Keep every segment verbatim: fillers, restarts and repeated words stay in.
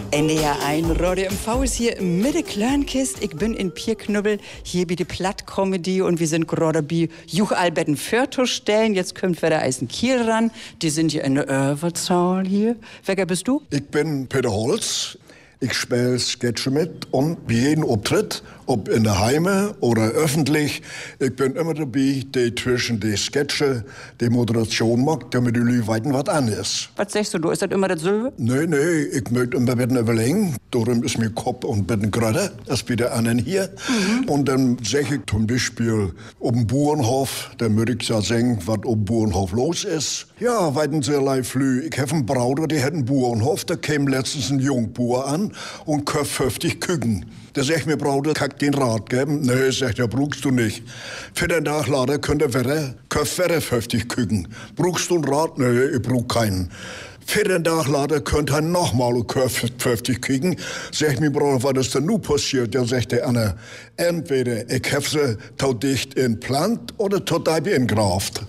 N D R eins Radio M V ist hier mit der Klörnkist. Ich bin in Pierknubbel, hier bei der Plattkomödie und wir sind gerade bei Juch Alberten Förtusch stellen. Jetzt kommt wieder Eisen Kiel ran. Die sind hier in der Överzahl hier. Welcher bist du? Ich bin Peter Holz. Ich spiele Sketche mit und bei jedem Auftritt, ob in der Heime oder öffentlich, ich bin immer dabei, die zwischen die Sketche, die Moderation macht, damit die Leute weiten, was an ist. Was sagst du, du ist das immer dasselbe? Nee, nee, ich möchte immer ein bisschen überlegen. Darum ist mir Kopf und ein bisschen gerade, als bei der anderen hier. Mhm. Und dann sag ich zum Beispiel, auf dem Bauernhof, dann würde ich ja sagen, was auf dem Bauernhof los ist. Ja, weiten sehr leid flü. Ich habe einen Bruder, der hat einen Bauernhof, da kam letztens ein Jungbauer an und kauft fünfzig Küken. Da sag ich mir, Bruder, kann ich den Rat geben? Nee, sagt er, brauchst du nicht. Für den Nachlader könnt ihr wieder, kauft wieder fünfzig Küken. Brauchst du einen Rat? Nee, ich brauch keinen. Für den Nachlader könnt ihr nochmal fünfzig kriegen. Sag ich mir, Bruder, was ist denn nun passiert? Ja, sagt der Anna, entweder ich hab sie tau dicht in Plant oder tau da in Graft.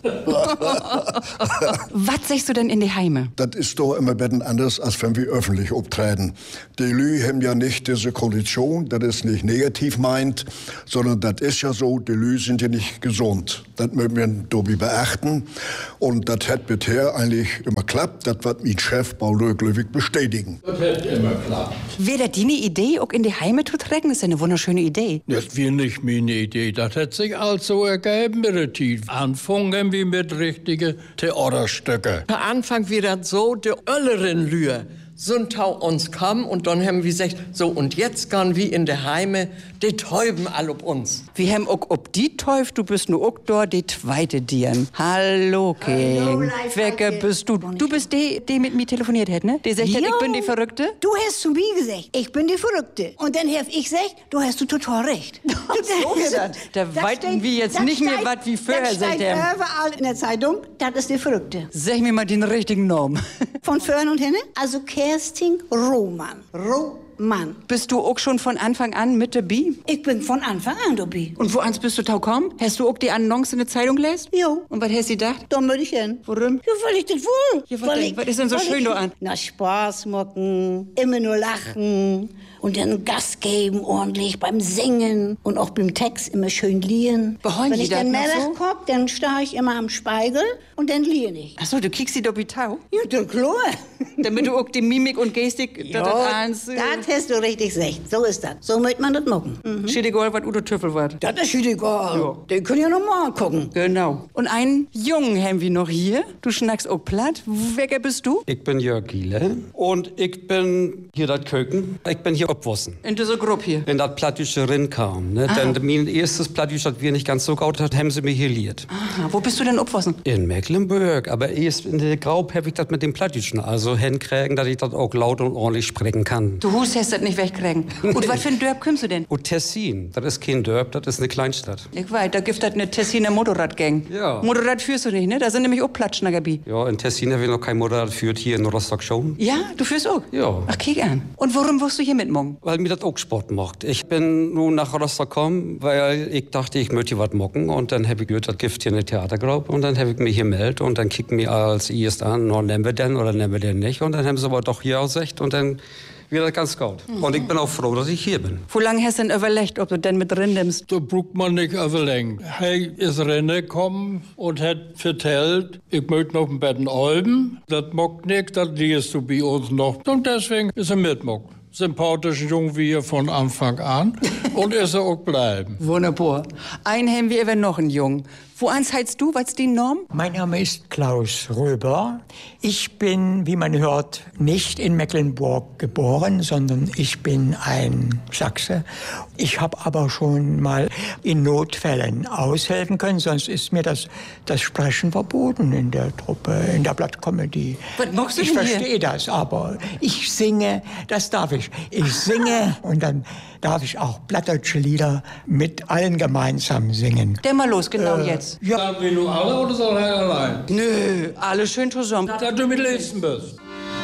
Was sagst du denn in die Heime? Das ist doch immer ein bisschen anders, als wenn wir öffentlich auftreten. Die Lü haben ja nicht diese Kondition, das ist nicht negativ meint, sondern das ist ja so, die Lü sind ja nicht gesund. Das müssen wir dabei beachten. Und das hat bisher eigentlich immer klappt. Das wird mein Chef Paul Löwig bestätigen. Das hat immer klappt. Wäre das die eine Idee, auch in die Heime zu trecken? Das ist ja eine wunderschöne Idee. Das wäre nicht meine Idee. Das hat sich also ergeben mit der Zeit. Anfangen wir mit richtigen Theaterstücken. Am Anfang war das so, die Ölleren Lühr sind tau uns kommen und dann haben wir gesagt, so und jetzt gehen wir in der Heime, die täuben all ob uns. Wir haben auch ob die Teuf, du bist nur auch dort, die zweite Dieren. Hallo, King. Welcher bist du? Du bist die, die mit mir telefoniert hat, ne? Die sagt, ich bin die Verrückte? Du hast zu mir gesagt, ich bin die Verrückte. Und dann hab ich gesagt, du hast du total recht. So ist das. Da weiten wir jetzt nicht mehr, was wie vorher sagt. Das steht überall in der Zeitung, das ist die Verrückte. Sag mir mal den richtigen Namen. Von vorn und hinne? Also Kerstin Roman. Roman. Bist du auch schon von Anfang an mit dabei? Ich bin von Anfang an dabei. Und woans bist du tau komm? Hast du auch die Annonce in der Zeitung lest? Jo. Und was hast du gedacht? Da möchte ich hin. Warum? Ja, weil ich das will. Ja, was, denn, was ist denn so schön da an? Na, Spaß machen, immer nur lachen und dann Gas geben ordentlich beim Singen und auch beim Text immer schön liehen. Beheuen Wenn die ich das dann noch Mittag so? koch, dann stehe ich immer am Spiegel und dann lieh ich. Ach so, du kriegst die doppelt tau? Ja, dann klar. Damit du auch die Mimik und Gestik, Ja, das das eins... das hast du richtig gesagt. So ist das. So möchte man das machen. Mhm. Steht egal, was Udo Tüffel war. Das ist schon egal. Ja. Den können ja noch mal gucken. Genau. Und einen Jungen haben wir noch hier. Du schnackst auch platt. Welcher bist du? Ich bin Jörg Giele und ich bin hier das Köken. Ich bin hier obwossen. In dieser Gruppe hier? Wenn das Plattdüsche rin kam. Ne? Denn mein erstes Plattdüsch, das wir nicht ganz so gaut hat, haben sie mir hier liert. Aha. Wo bist du denn obwossen? In Mecklenburg. Aber erst in der Graub habe ich das mit dem Plattdüschen. Also hinkriegen, dass ich das auch laut und ordentlich sprechen kann. Du hust hast das nicht wegkriegen. Und was für ein Dörp kommst du denn? Und Tessin, das ist kein Dörp, das ist eine Kleinstadt. Ich weiß, da gibt es eine Tessiner Motorradgang. Ja. Motorrad führst du nicht, ne? Da sind nämlich auch Platschner dabei. Ja, in Tessin habe ich noch kein Motorrad führt, hier in Rostock schon. Ja, du führst auch? Ja. Ach, kick an. Und warum wirst du hier mitmachen? Weil mir das auch Sport macht. Ich bin nun nach Rostock gekommen, weil ich dachte, ich möchte was mocken. Und dann habe ich gehört, das gibt hier eine Theatergruppe. Und dann habe ich mich hier gemeldet. Und dann kicken mir als erst an, no, nehmen wir denn oder nehmen wir denn nicht. Und dann haben sie aber doch hier gesagt. Und dann wird das ganz gut. Mhm. Und ich bin auch froh, dass ich hier bin. Wo lange hast du denn überlegt, ob du denn mit drin nimmst? Da braucht man nicht überlegen. Er ist reingekommen und hat vertellt, ich möchte noch ein bisschen Alben. Das mag nicht, das liest du bei uns noch. Und deswegen ist er mitmock. Sympathischen Jungen wie er von Anfang an und ist er auch bleiben. Wunderbar. Einen haben wir aber noch einen Jungen. Woans heißt du? Was ist die Norm? Mein Name ist Klaus Röber. Ich bin, wie man hört, nicht in Mecklenburg geboren, sondern ich bin ein Sachse. Ich habe aber schon mal in Notfällen aushelfen können, sonst ist mir das, das Sprechen verboten in der Truppe, in der Blattkomödie. Was machst du Ich denn verstehe das, aber ich singe, das darf ich. Ich singe und dann darf ich auch plattdeutsche Lieder mit allen gemeinsam singen. Der mal los, genau Äh, jetzt. Ja. Sagen wir nur alle oder soll er allein? Nö, alle schön zusammen. Dass du mit Lesen bist.